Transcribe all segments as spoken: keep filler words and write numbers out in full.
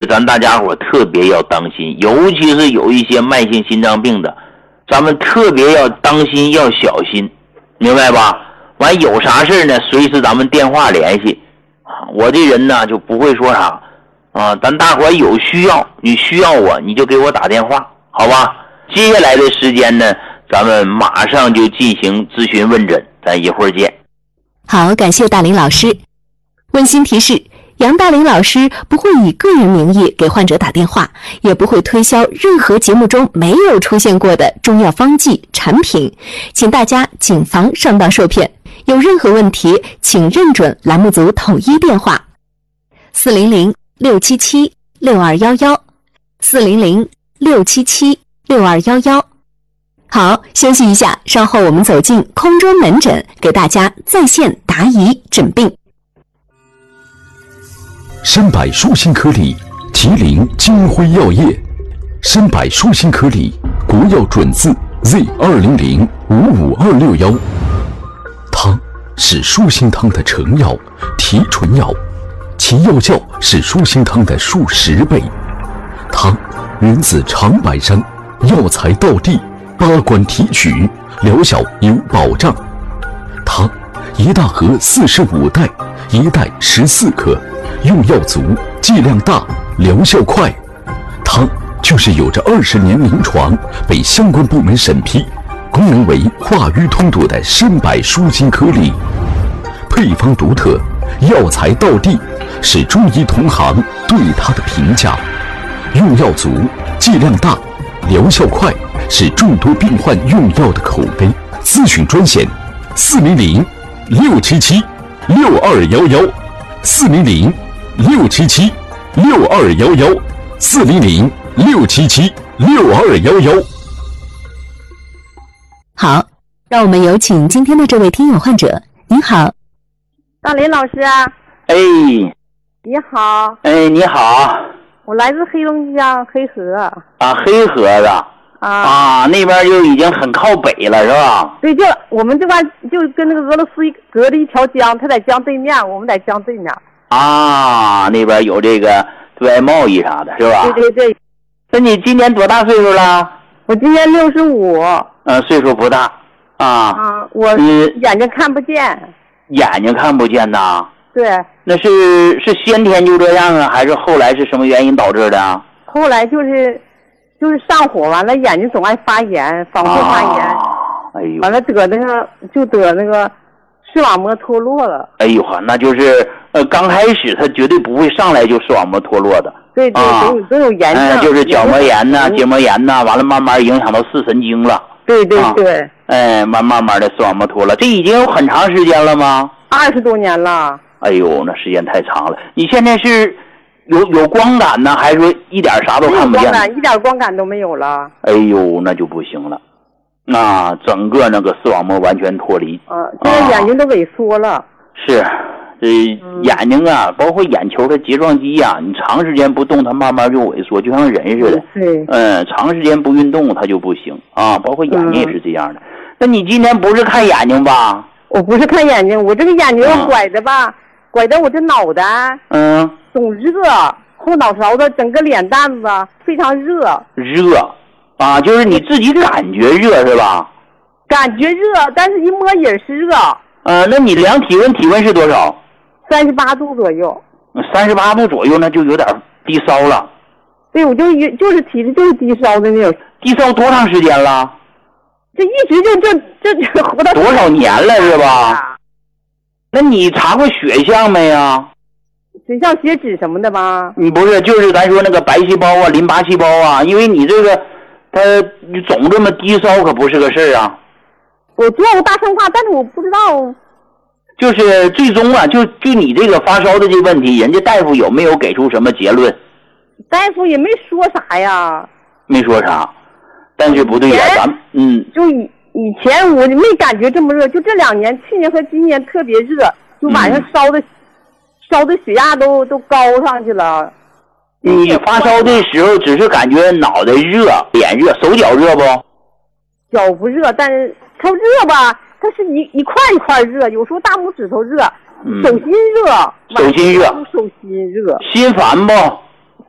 咱大家伙特别要当心，尤其是有一些慢性心脏病的，咱们特别要当心，要小心，明白吧？完有啥事呢，随时咱们电话联系啊。我这人呢就不会说啥啊，咱大伙有需要，你需要我，你就给我打电话，好吧？接下来的时间呢，咱们马上就进行咨询问诊，咱一会儿见。 好，感谢大林老师。温馨提示，杨大林老师不会以个人名义给患者打电话，也不会推销任何节目中没有出现过的中药方剂产品，请大家谨防上当受骗。有任何问题，请认准栏目组统一电话四零零六七七六二幺幺四零零六七七六二幺幺。好，休息一下，稍后我们走进空中门诊，给大家在线答疑诊病。 参百舒心颗粒，麒麟金辉药业。参百舒心颗粒，国药准字 Z 二零零五五二六幺。它是舒心汤的成药、提纯药，其药效是舒心汤的数十倍。它源自长白山，药材到地，八关提取，疗效有保障。它一大盒四十五袋，一袋十四克，用药足，剂量大，疗效快。它就是有着二十年临床，被相关部门审批，功能为化瘀通堵的参百舒心颗粒。配方独特，药材到地，是中医同行对它的评价。用药足，剂量大，疗效快，是众多病患用药的口碑。咨询专线四零零六七七六二幺幺四零零六七七六二幺幺四零零六七七六二幺幺。 好，让我们有请今天的这位听友患者。您好， 大林老师啊。 哎， 你好。 哎，你好。 我来自黑龙江黑河。 啊，黑河的。啊, 啊，那边就已经很靠北了，是吧？ 对，就我们这边就跟那个俄罗斯隔着一条江，他在江对面，我们在江对面。 啊，那边有这个对外贸易啥的，是吧？ 对对对。 那你今年多大岁数了？ 我今年六十五。 嗯，岁数不大。啊。 啊，我眼睛看不见。 眼睛看不见呐？ 对。 那是是先天就这样啊，还是后来是什么原因导致的？ 后来就是。就是上火完了，眼睛总爱发炎，反复发炎。 啊、哎呦！ 完了得那个就得那个视网膜脱落了。 哎呦呵，那就是呃刚开始他绝对不会上来就视网膜脱落的。 对对， 啊、 都有都有炎症。 哎、呃，就是角膜炎呐、结膜炎呐，完了慢慢影响到视神经了。 对对对。 啊、哎，慢慢慢的视网膜脱了，这已经有很长时间了吗？ 二十多年了。 哎呦，那时间太长了。你现在是？有有光感呢，还是说一点啥都看不见？ 光感一点光感都没有了。 哎呦，那就不行了，那整个那个视网膜完全脱离。 啊，现在眼睛都萎缩了。 啊、是，这眼睛啊，嗯、包括眼球的睫状肌呀、啊，你长时间不动，它慢慢就萎缩，就像人似的。 对。 嗯，长时间不运动，它就不行啊。包括眼睛也是这样的。嗯、那你今天不是看眼睛吧？ 我不是看眼睛，我这个眼睛拐的吧，嗯、拐的我这脑袋。 嗯。 总热，后脑勺子整个脸蛋子非常热。 热，啊，就是你自己感觉热是吧？ 感觉热，但是一摸也是热。 呃，那你量体温，体温是多少？ 三十八度左右。 三十八度左右，那就有点低烧了。 对，我就就是体质就是低烧的那种。 低烧多长时间了？ 这一直就这这这活到多少年了是吧？那你查过血象没呀？ 血象血脂什么的吧？ 你不是，就是咱说那个白细胞啊、淋巴细胞啊，因为你这个，它总这么低烧可不是个事儿啊。 我做过大生化，但是我不知道。 就是最终啊，就就你这个发烧的这个问题，人家大夫有没有给出什么结论？ 大夫也没说啥呀。 没说啥，但是不对呀，咱嗯。 就以以前我没感觉这么热，就这两年，去年和今年特别热，就晚上烧的。嗯烧的血压都都高上去了。 你发烧的时候只是感觉脑袋热、脸热，手脚热不？ 脚不热，但是它热吧，它是一一块一块热，有时候大拇指头热，嗯、手心热， 手心热， 手心热， 心烦不？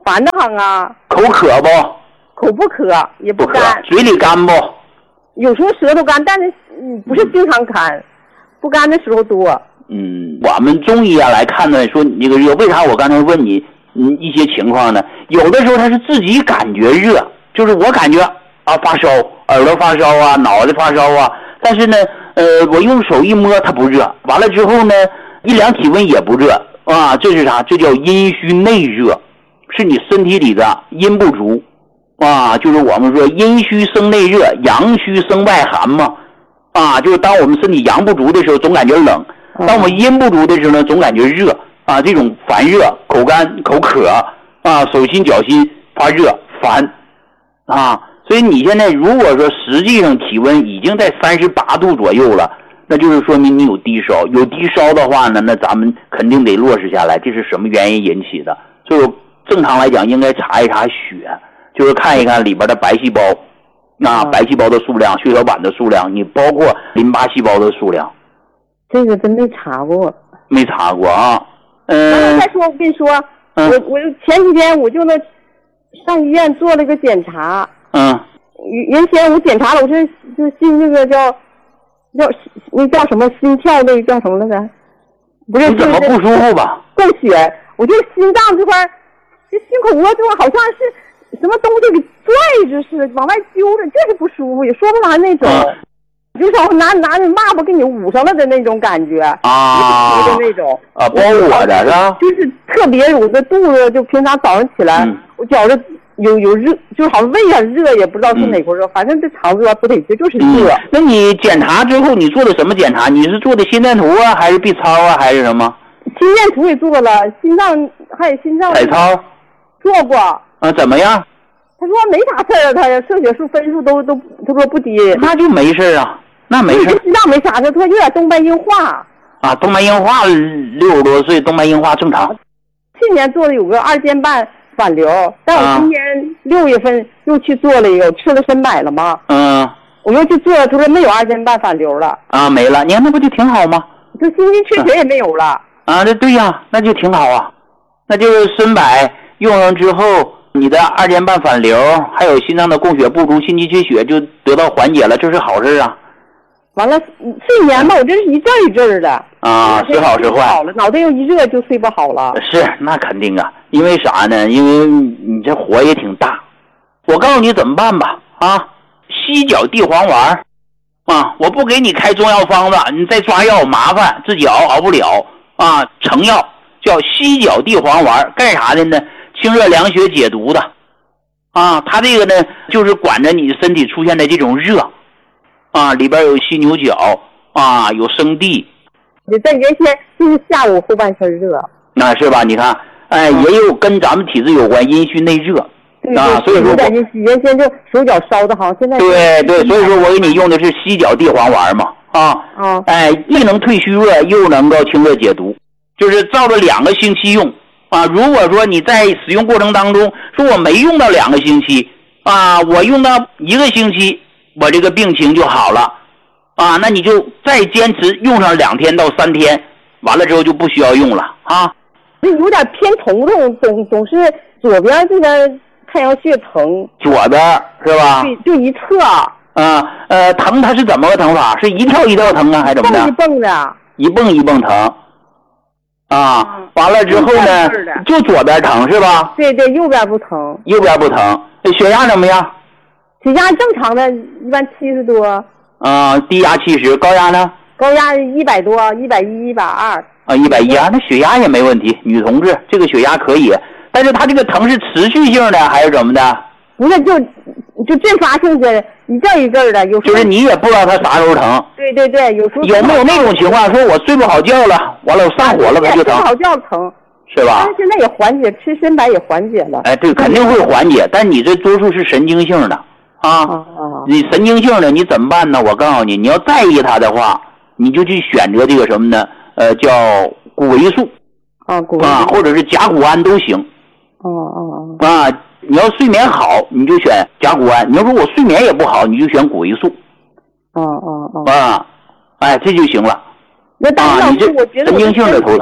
烦得很啊。 口渴不？ 口不渴，也不渴。 干。 嘴里干不？ 有时候舌头干，但是嗯不是经常干，不干的时候多。 嗯，我们中医啊来看呢，说你这个热，为啥我刚才问你嗯一些情况呢？有的时候他是自己感觉热，就是我感觉啊发烧，耳朵发烧啊，脑袋发烧啊，但是呢，呃，我用手一摸它不热，完了之后呢，一量体温也不热啊，这是啥？这叫阴虚内热，是你身体里的阴不足啊，就是我们说阴虚生内热，阳虚生外寒嘛，啊，就是当我们身体阳不足的时候，总感觉冷。当我们阴不足的时候呢，总感觉热啊，这种烦热、口干、口渴啊，手心脚心发热烦啊，所以你现在如果说实际上体温已经在三十八度左右了，那就是说明你有低烧，有低烧的话呢，那咱们肯定得落实下来，这是什么原因引起的？所以正常来讲应该查一查血，就是看一看里边的白细胞啊，白细胞的数量、血小板的数量，你包括淋巴细胞的数量。 这个真没查过， 没查过啊。嗯、呃。 再说，我跟你说， 嗯、 我我前几天我就那上医院做了个检查。 嗯。 原先我检查了，我这就心那个叫叫那叫什么心跳那个叫什么来着？不是。 你怎么不舒服吧？ 供血，我就心脏这块，这心口窝这块好像是什么东西给拽着似的，往外揪着，就是不舒服，也说不完那种。嗯，就像拿拿着抹布给你捂上了的那种感觉啊， 的那种啊，包裹着是吧？ 就是特别，我的肚子就平常早上起来，嗯、我觉着有有热，就好像胃上热，也不知道是哪块热，嗯、反正这肠子不得劲，就是热、 嗯。那你检查之后，你做的什么检查？你是做的心电图啊，还是 B 超啊，还是什么？ 心电图也做了，心脏还有心脏。 彩超做过。 啊，怎么样？ 他说没啥事儿，他射血素分数都都，他说不低。 那就没事啊。那没事， 心脏没啥事，他有点动脉硬化啊，动脉硬化六十多岁，动脉硬化正常。 去年做的有个二尖瓣反流，但我今年六月份又去做了一个，吃了参柏了嘛。 嗯。 我又去做了，他说没有二尖瓣反流了。 啊，没了，你看那不就挺好吗？ 就心肌缺血也没有了。 啊，这对呀，那就挺好啊。那就是参柏用上之后，你的二尖瓣反流，还有心脏的供血不足、心肌缺血就得到缓解了，这是好事啊。 完了，睡眠吧，我这是一阵一阵的啊，时好时坏。 好了，脑袋又一热就睡不好了。 是，那肯定啊，因为啥呢？因为你这火也挺大。我告诉你怎么办吧，啊，犀角地黄丸啊，我不给你开中药方子，你再抓药麻烦，自己熬熬不了啊。成药叫犀角地黄丸，干啥的呢？清热凉血解毒的啊。它这个呢，就是管着你身体出现的这种热。啊，里边有犀牛角啊，有生地。 你在原先就是下午后半身热， 那是吧？你看，哎，也有跟咱们体质有关，阴虚内热啊，所以说原原先就手脚烧的好，现在对对，所以说我给你用的是犀角地黄丸嘛，啊， 啊， 哎，既能退虚热，又能够清热解毒，就是照着两个星期用啊。如果说你在使用过程当中，说我没用到两个星期啊，我用到一个星期。我这个病情就好了啊，那你就再坚持用上两天到三天，完了之后就不需要用了啊。 有点偏疼痛，总总是左边这个太阳穴疼， 左边是吧？ 对，就一侧。 啊，呃，疼它是怎么个疼法？是一跳一跳疼啊，还是怎么的？ 一蹦的。 一蹦一蹦疼。啊，嗯、完了之后呢，就左边疼是吧？ 对对，右边不疼。 右边不疼，血压怎么样？ 血压正常的，一般七十多。 啊、呃，低压七十，高压呢？ 高压一百多，一百一、一百二。 啊，一百一啊，那血压也没问题，女同志这个血压可以，但是她这个疼是持续性的还是怎么的？ 不是，就就阵发性的，一阵一阵的，有时候就是你也不知道她啥时候疼。 对对对，有时候有没有那种情况，说我睡不好觉了，完了我上火了，它就疼？ 睡不好觉疼。 是吧？ 但是现在也缓解，吃参柏也缓解了。 哎，对，肯定会缓解，但你这多数是神经性的。啊，你神经性的你怎么办呢？我告诉你，你要在意它的话，你就去选择这个什么呢？呃，叫谷维素啊，谷啊，或者是甲钴胺都行。 哦哦哦。 啊，你要睡眠好，你就选甲钴胺；你要说我睡眠也不好，你就选谷维素。 哦哦哦。 啊，哎，这就行了。 那大老师，我觉得神经性的头疼。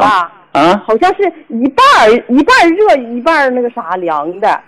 啊， 好像是一半儿一半儿热一半儿那个啥凉的。